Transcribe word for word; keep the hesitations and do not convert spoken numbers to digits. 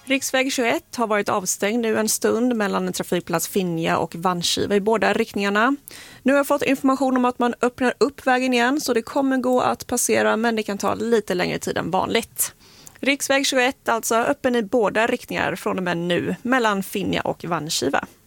Riksväg tjugoett har varit avstängd nu en stund mellan en trafikplats Finja och Vanskiva i båda riktningarna. Nu har jag fått information om att man öppnar upp vägen igen så det kommer gå att passera, men det kan ta lite längre tid än vanligt. Riksväg tjugoett alltså öppen i båda riktningar från och med nu mellan Finja och Vanskiva.